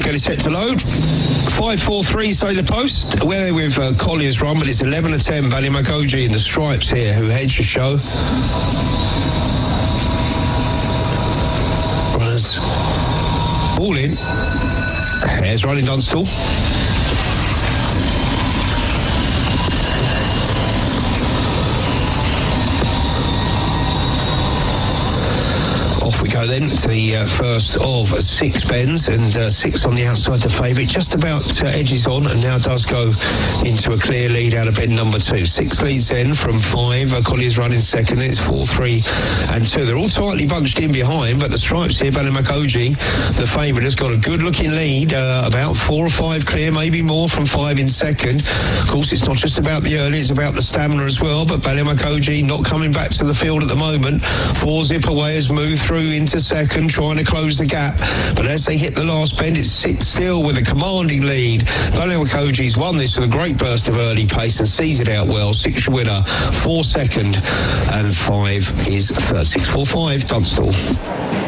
get it set to load. 5-4-3, say the post. We're with Collier's Run, but it's 11-10. Ballymacogie in the stripes here, who heads the show. Runners. Ball in. There's running Dunstall. Off we go then to the first of 6 bends, and 6 on the outside the favourite, just about edges on, and now does go into a clear lead out of bend number 2. 6 leads then from 5. Collier's running second. It's 4, 3 and 2. They're all tightly bunched in behind, but the stripes here, Ballymacogie, the favourite, has got a good looking lead, about 4 or 5 clear, maybe more, from 5 in second. Of course, it's not just about the early, it's about the stamina as well, but Ballymacogie not coming back to the field at the moment. 4 Zip Away has moved through into second, trying to close the gap, but as they hit the last bend, it sits still with a commanding lead. Ballymacogi's won this with a great burst of early pace and sees it out well. 6 winner, 4 second, and 5 is third. 6-4-5 Dunstall.